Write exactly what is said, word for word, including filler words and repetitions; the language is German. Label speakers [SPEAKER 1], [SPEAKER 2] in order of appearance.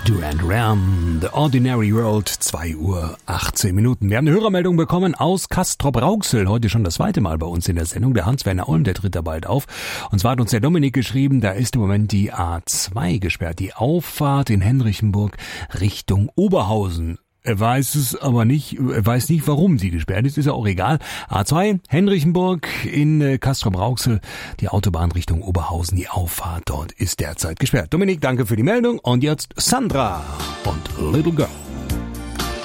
[SPEAKER 1] Duran Duran, The Ordinary World, zwei Uhr achtzehn Minuten. Wir haben eine Hörermeldung bekommen aus Castrop-Rauxel, heute schon das zweite Mal bei uns in der Sendung. Der Hans-Werner Olm, der tritt da bald auf. Und zwar hat uns der Dominik geschrieben, da ist im Moment die A zwei gesperrt, die Auffahrt in Henrichenburg Richtung Oberhausen. Er weiß es aber nicht, er weiß nicht, warum sie gesperrt ist, ist ja auch egal. A zwei, Henrichenburg in äh, Castrop-Rauxel, die Autobahn Richtung Oberhausen, die Auffahrt dort ist derzeit gesperrt. Dominik, danke für die Meldung und jetzt Sandra und Little Girl.